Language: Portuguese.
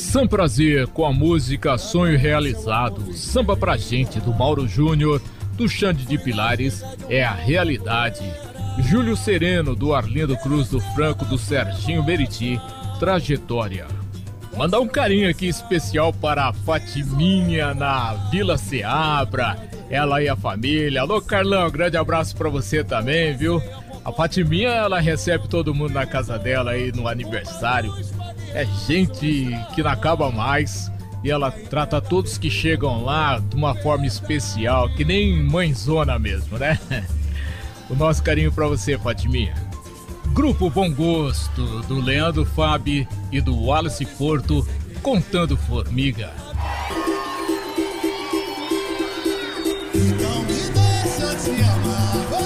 Sam Prazer com a música Sonho Realizado. Samba pra gente, do Mauro Júnior, do Xande de Pilares, é a realidade. Júlio Sereno, do Arlindo Cruz do Franco, do Serginho Meriti, Trajetória. Mandar um carinho aqui especial para a Fatiminha na Vila Seabra, ela e a família. Alô, Carlão, grande abraço pra você também, viu? A Fatiminha, ela recebe todo mundo na casa dela aí no aniversário. É gente que não acaba mais e ela trata todos que chegam lá de uma forma especial, que nem mãezona mesmo, né? O nosso carinho pra você, Fatiminha. Grupo Bom Gosto, do Leandro Fabi e do Wallace Porto, Contando Formiga.